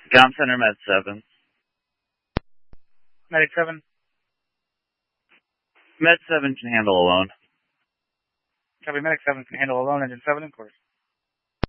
Com Center Med 7. Medic 7. Med 7 can handle alone. Copy, Medic 7 can handle alone, engine 7 in course.